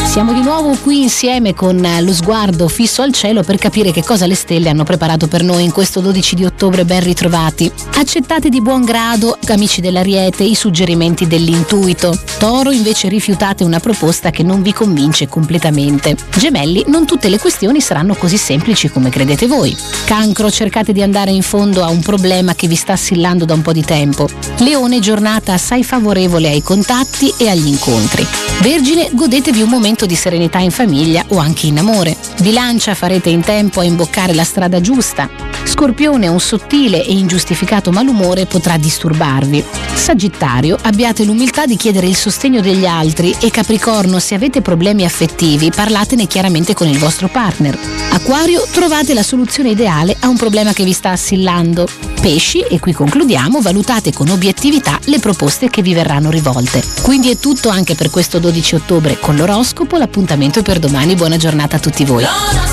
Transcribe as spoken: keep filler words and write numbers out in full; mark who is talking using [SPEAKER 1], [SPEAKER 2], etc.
[SPEAKER 1] Siamo di nuovo qui insieme con lo sguardo fisso al cielo per capire che cosa le stelle hanno preparato per noi in questo dodici di ottobre. Ben ritrovati. Accettate di buon grado, amici dell'Ariete, i suggerimenti dell'intuito. Toro invece rifiutate una proposta che non vi convince completamente. Gemelli, non tutte le questioni saranno così semplici come credete voi. Cancro, cercate di andare in fondo a un problema che vi sta assillando da un po' di tempo. Leone, giornata assai favorevole ai contatti e agli incontri. Vergine, godetevi un momento di serenità in famiglia o anche in amore. Bilancia, farete in tempo a imboccare la strada giusta. Scorpione, un sottile e ingiustificato malumore potrà disturbarvi. Sagittario, abbiate l'umiltà di chiedere il sostegno degli altri e Capricorno, se avete problemi affettivi, parlatene chiaramente con il vostro partner. Acquario, trovate la soluzione ideale a un problema che vi sta assillando. Pesci, e qui concludiamo, valutate con obiettività le proposte che vi verranno rivolte. Quindi è tutto anche per questo dodici ottobre con l'oroscopo, l'appuntamento è per domani, buona giornata a tutti voi.